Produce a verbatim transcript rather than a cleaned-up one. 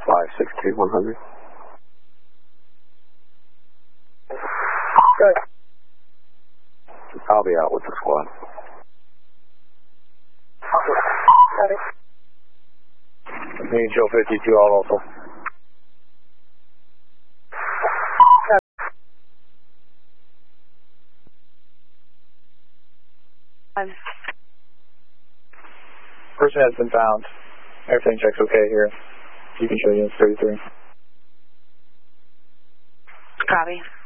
five six two one hundred. Good. I'll be out with the squad. Got it. Me and Joe fifty-two all local. Um, Person has been found. Everything checks okay here. You can show units thirty-three. Copy.